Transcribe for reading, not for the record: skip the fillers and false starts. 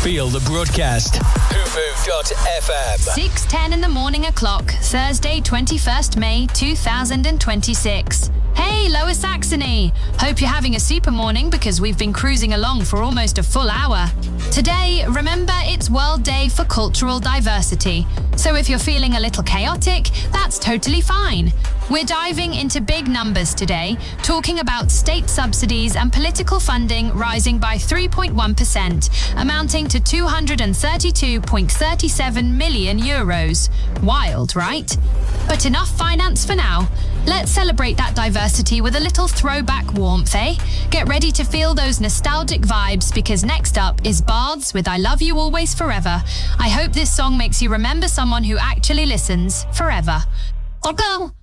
Feel the broadcast. Hoofoo.fm. 6:10 in the morning o'clock, Thursday, 21st May 2026. Hey, Lower Saxony! Hope you're having a super morning because we've been cruising along for almost a full hour. Today, remember, it's World Day for Cultural Diversity. So if you're feeling a little chaotic, that's totally fine. We're diving into big numbers today, talking about state subsidies and political funding rising by 3.1%, amounting to €232.37 million. Wild, right? But enough finance for now. Let's celebrate that diversity with a little throwback warmth, eh? Get ready to feel those nostalgic vibes because next up is Bards with I Love You Always Forever. I hope this song makes you remember someone who actually listens forever. Go!